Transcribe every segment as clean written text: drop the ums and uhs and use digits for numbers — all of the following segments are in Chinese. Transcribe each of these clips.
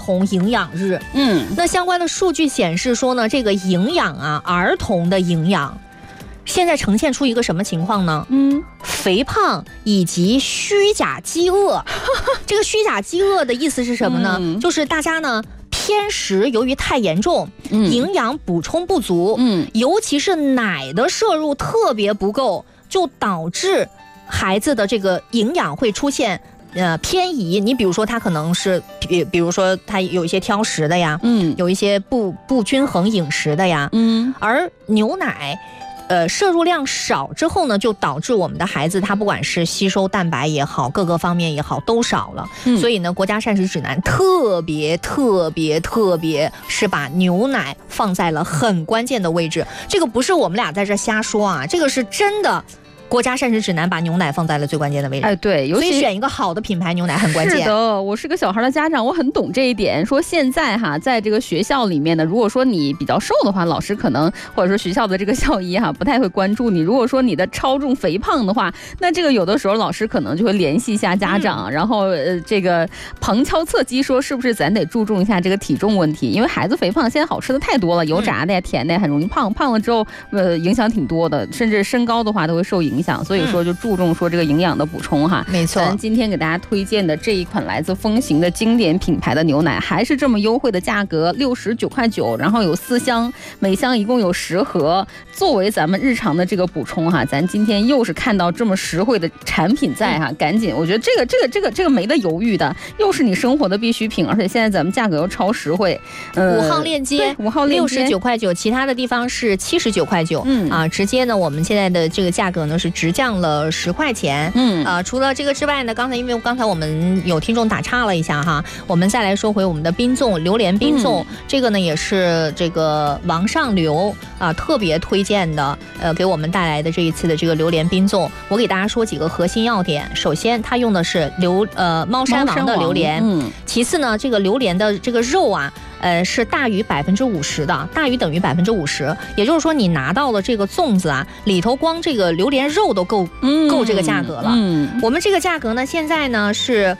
童营养日。那相关的数据显示说呢，这个营养啊，儿童的营养现在呈现出一个什么情况呢？肥胖以及虚假饥饿。这个虚假饥饿的意思是什么呢？就是大家呢偏食，由于太严重，营养补充不足，尤其是奶的摄入特别不够，就导致孩子的这个营养会出现偏移。你比如说他可能是比如说他有一些挑食的呀，有一些不均衡饮食的呀，而牛奶摄入量少之后呢，就导致我们的孩子他不管是吸收蛋白也好，各个方面也好都少了。所以呢，国家膳食指南特别是把牛奶放在了很关键的位置。这个不是我们俩在这瞎说啊，这个是真的。国家膳食指南把牛奶放在了最关键的位置。 对， 所以选一个好的品牌牛奶很关键。 是的，我是个小孩的家长，我很懂这一点。说现在在这个学校里面呢，如果说你比较瘦的话，老师可能或者说学校的这个校医不太会关注你。如果说你的超重肥胖的话，那这个有的时候老师可能就会联系一下家长，然后这个旁敲侧击说是不是咱得注重一下这个体重问题，因为孩子肥胖现在好吃的太多了，油炸的呀、甜的呀，很容易胖，胖了之后影响挺多的，甚至身高的话都会受影响。所以说就注重说这个营养的补充没错。 咱今天给大家推荐的这一款来自风行的经典品牌的牛奶，还是这么优惠的价格，69.9块，然后有4箱，每箱一共有10盒，作为咱们日常的这个补充咱今天又是看到这么实惠的产品在赶紧，我觉得这个没得犹豫的，又是你生活的必需品，而且现在咱们价格又超实惠。 5号链接69.9块，其他的地方是79.9块。直接呢，我们现在的这个价格呢是直降了10块钱。除了这个之外呢，因为刚才我们有听众打岔了一下我们再来说回我们的冰粽，榴莲冰粽，这个呢也是这个王上流特别推荐的，给我们带来的这一次的这个榴莲冰粽。我给大家说几个核心要点。首先，它用的是猫山王的榴莲。其次呢，这个榴莲的这个肉是大于50%的，大于等于50%，也就是说你拿到了这个粽子里头光这个榴莲肉都够这个价格了。我们这个价格呢，现在呢是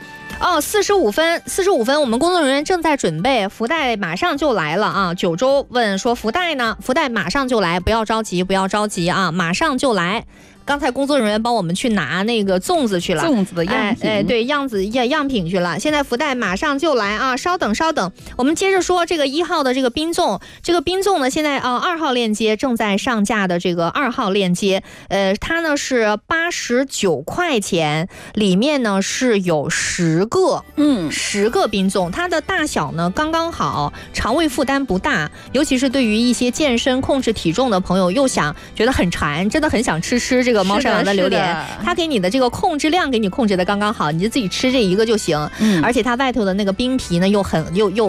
45分，我们工作人员正在准备，福袋马上就来了九州问说福袋呢？福袋马上就来，不要着急马上就来。刚才工作人员帮我们去拿那个粽子去了， 粽子的样品， 对，样品去了。现在福袋马上就来稍等，我们接着说这个1号的这个冰粽。这个冰粽呢，现在2号链接正在上架的这个2号链接，它呢是89块钱，里面呢是有10个冰粽，它的大小呢刚刚好，肠胃负担不大，尤其是对于一些健身控制体重的朋友，又觉得很馋，真的很想吃这个猫山王的榴莲，它给你的这个控制量给你控制的刚刚好，你就自己吃这一个就行。而且它外头的那个冰皮呢又很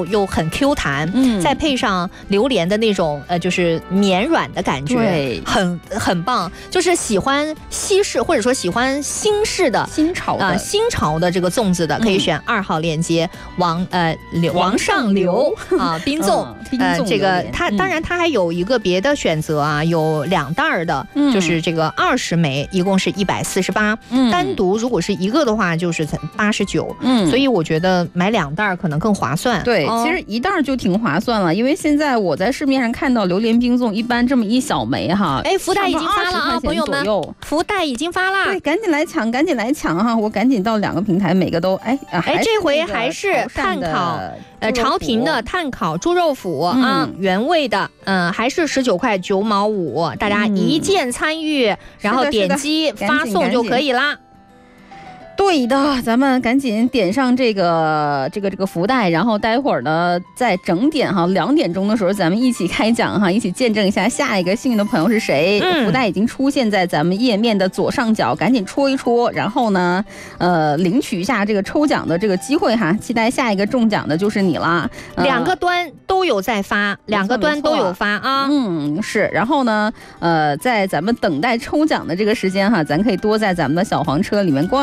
Q 弹，再配上榴莲的那种就是绵软的感觉， 对， 很棒。就是喜欢西式或者说喜欢新式的新潮的这个粽子的，可以选2号链接王上流冰粽。这个它当然它还有一个别的选择有2袋的，就是这个20枚，一共是148。单独如果是一个的话，就是才89。所以我觉得买2袋可能更划算。 对，其实1袋就挺划算了，因为现在我在市面上看到榴莲冰粽一般这么1小枚福袋已经发了朋友们，福袋已经发了， 对，赶紧来抢我赶紧到2个平台，每个都这回还是碳烤朝廷的碳烤猪肉脯原味的，还是19.9毛5，大家一键参与，然后点击发送就可以啦。 对的，咱们赶紧点上这个福袋，然后待会儿呢，在整点2点钟的时候，咱们一起开奖一起见证一下下一个幸运的朋友是谁。福袋已经出现在咱们页面的左上角，赶紧戳一戳，然后呢，领取一下这个抽奖的这个机会期待下一个中奖的就是你啦。 2个端都有在发，2个端都有发是。然后呢，在咱们等待抽奖的这个时间咱可以多在咱们的小黄车里面逛一逛。刚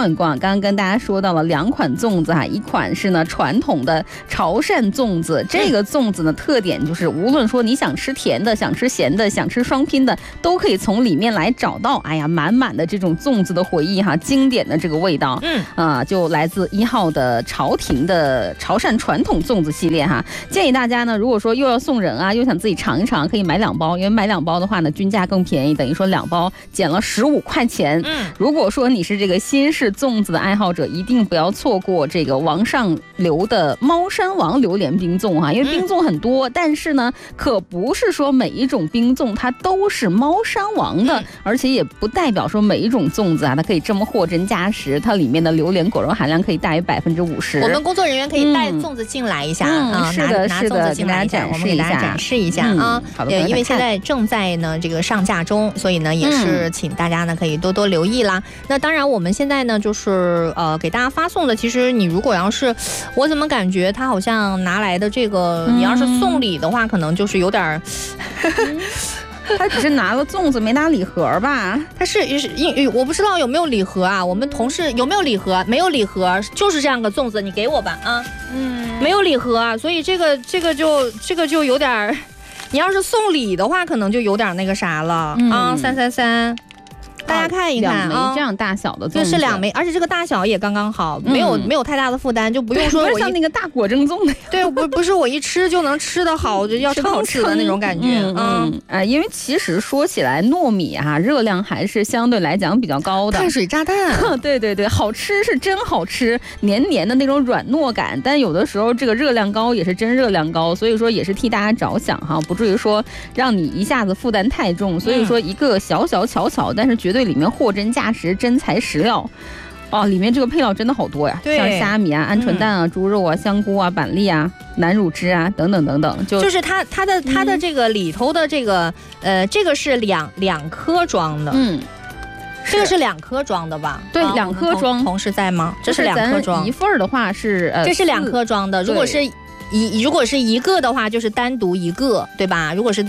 刚跟大家说到了2款粽子哈，一款是呢传统的潮汕粽子，这个粽子呢特点就是无论说你想吃甜的、想吃咸的、想吃双拼的，都可以从里面来找到，哎呀，满满的这种粽子的回忆哈，经典的这个味道，就来自1号的朝廷的潮汕传统粽子系列哈。建议大家呢，如果说又要送人啊，又想自己尝一尝，可以买2包，因为买2包的话呢，均价更便宜，等于说2包减了15块钱。如果说你是这个新式粽子的爱好者，一定不要错过这个王上流的猫山王榴莲冰粽哈，因为冰粽很多，但是呢，可不是说每一种冰粽它都是猫山王的，而且也不代表说每一种粽子啊，它可以这么货真价实，它里面的榴莲果肉含量可以大于50%。 我们工作人员可以带粽子进来一下是的， 拿粽子进来一下，我们给大家展示一下啊。因为现在正在呢这个上架中，所以呢也是请大家呢可以多多留意啦。那当然我们现在呢就是给大家发送的，其实你如果要是我怎么感觉他好像拿来的这个，你要是送礼的话，可能就是有点他只是拿了粽子没拿礼盒吧？ 他是我不知道有没有礼盒啊？我们同事有没有礼盒？没有礼盒，就是这样个粽子，你给我吧啊。没有礼盒啊，所以这个就有点，你要是送礼的话，可能就有点那个啥了啊。333。大家看一看 2枚这样大小的粽子， 就是2枚，而且这个大小也刚刚好，没有太大的负担，就不用说我像那个大果蒸粽的， 对，不是我一吃就能吃得好，就要撑死的那种感觉。 因为其实说起来，糯米哈热量还是相对来讲比较高的， 碳水炸弹。 对，好吃是真好吃，黏黏的那种软糯感，但有的时候这个热量高也是真热量高，所以说也是替大家着想哈，不至于说让你一下子负担太重。所以说一个小巧，但是绝对里面货真价实，真材实料。里面这个配料真的好多呀，像虾米啊、鹌鹑蛋啊、猪肉啊、香菇啊、板栗啊、南乳汁啊等等， 就是它的这个里头的这个这个是两颗装的，这个是2颗装的吧？ 对，2颗装。 同事在吗？这是2颗装， 一份的话是这是2颗装的，如果是一个的话，就是单独一个，对吧？如果是